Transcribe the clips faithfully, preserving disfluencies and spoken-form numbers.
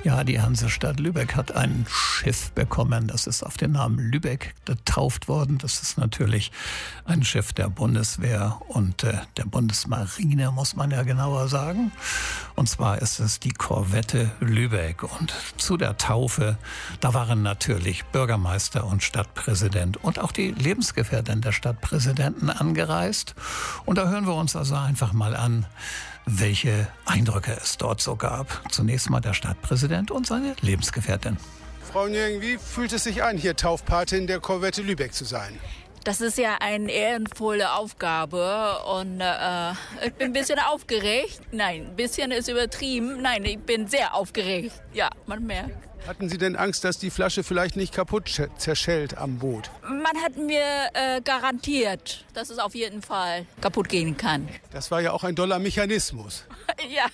Ja, die Hansestadt Lübeck hat ein Schiff bekommen. Das ist auf den Namen Lübeck getauft worden. Das ist natürlich ein Schiff der Bundeswehr und äh, der Bundesmarine, muss man ja genauer sagen. Und zwar ist es die Korvette Lübeck. Und zu der Taufe, da waren natürlich Bürgermeister und Stadtpräsident und auch die Lebensgefährtin der Stadtpräsidenten angereist. Und da hören wir uns also einfach mal an, welche Eindrücke es dort so gab. Zunächst mal der Stadtpräsident und seine Lebensgefährtin. Frau Njörgen, wie fühlt es sich an, hier Taufpatin der Korvette Lübeck zu sein? Das ist ja eine ehrenvolle Aufgabe und äh, ich bin ein bisschen aufgeregt. Nein, ein bisschen ist übertrieben. Nein, ich bin sehr aufgeregt. Ja, man merkt. Hatten Sie denn Angst, dass die Flasche vielleicht nicht kaputt zerschellt am Boot? Man hat mir äh, garantiert, dass es auf jeden Fall kaputt gehen kann. Das war ja auch ein doller Mechanismus. Ja,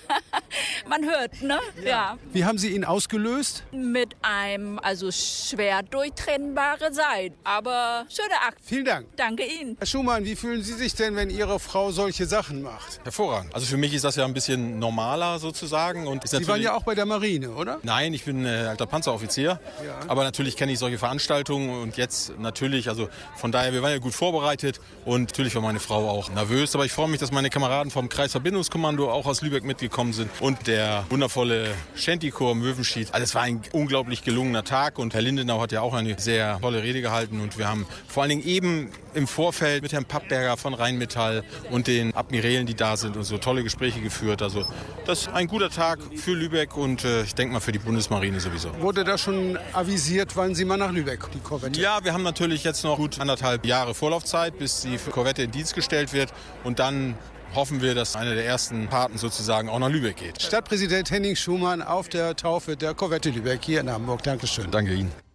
man hört, ne? Ja. ja. Wie haben Sie ihn ausgelöst? Mit einem, also schwer durchtrennbare Seil. Aber schöner Akt. Vielen Dank. Danke Ihnen. Herr Schumann, wie fühlen Sie sich denn, wenn Ihre Frau solche Sachen macht? Hervorragend. Also für mich ist das ja ein bisschen normaler sozusagen. Und ist Sie waren ja auch bei der Marine, oder? Nein, ich bin äh, alter Panzeroffizier. Ja. Aber natürlich kenne ich solche Veranstaltungen und jetzt natürlich, also von daher, wir waren ja gut vorbereitet und natürlich war meine Frau auch nervös. Aber ich freue mich, dass meine Kameraden vom Kreisverbindungskommando auch aus Lübeck mitgekommen sind und der wundervolle Shantychor im Möwenschied. Also es war ein unglaublich gelungener Tag und Herr Lindenau hat ja auch eine sehr tolle Rede gehalten und wir haben vor allen Dingen eben im Vorfeld mit Herrn Pappberger von Rheinmetall und den Admirälen, die da sind, und so tolle Gespräche geführt. Also das ist ein guter Tag für Lübeck und äh, ich denke mal für die Bundesmarine sowieso. Wurde da schon avisiert, wann Sie mal nach Lübeck, die Korvette? Ja, wir haben natürlich jetzt noch gut anderthalb Jahre Vorlaufzeit, bis die Korvette in Dienst gestellt wird und dann hoffen wir, dass einer der ersten Paten sozusagen auch nach Lübeck geht. Stadtpräsident Henning Schumann auf der Taufe der Korvette Lübeck hier in Hamburg. Dankeschön. Danke Ihnen.